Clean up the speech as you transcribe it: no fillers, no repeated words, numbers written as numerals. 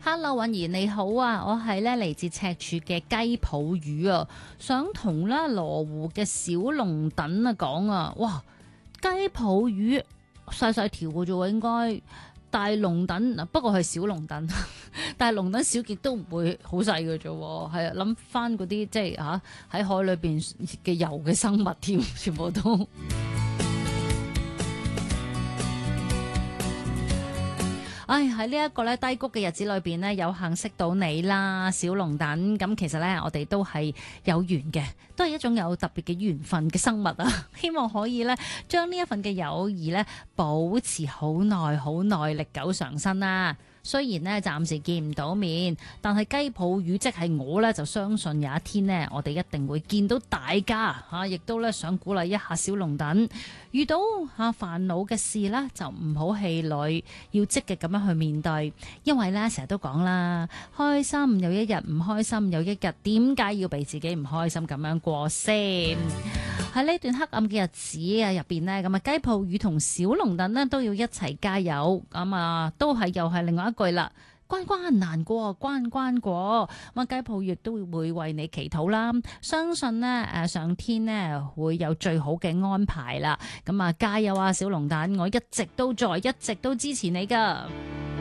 Hello，允兒你好啊，我係咧嚟自赤柱嘅雞泡魚啊，想同咧羅湖嘅小龍躉啊講啊，哇，雞泡魚細細條嘅啫喎，應該。大龍躉嗱，不過係小龍躉，但係龍躉小極都唔會好細嘅啫喎，係啊，諗翻嗰啲即係喺海裏邊嘅游嘅生物添，全部都。唉，喺呢一個咧低谷嘅日子裏邊呢，有幸識到你啦，小龍躉。咁其實咧，我哋都係有緣嘅，都係一種有特別嘅緣分嘅生物啊！希望可以咧，將呢一份嘅友誼咧，保持好耐好耐，歷久常新啦。雖然呢暫時見唔到面，但係雞泡魚即係我呢，就相信有一天呢，我哋一定會見到大家嚇，亦都咧想鼓勵一下小龍躉，遇到煩惱嘅事呢，就唔好氣餒，要積極咁樣去面對，因為呢，成日都講啦，開心有一日，唔開心有一日，點解要俾自己唔開心咁樣過先？喺呢段黑暗嘅日子啊入邊呢，咁啊雞泡魚同小龍躉呢都要一齊加油，咁啊都係又係另外一句啦，關關難過關關過，咁啊雞泡魚亦都會為你祈禱啦，相信呢上天呢會有最好嘅安排啦，咁啊加油啊小龍躉，我一直都在，一直都支持你噶。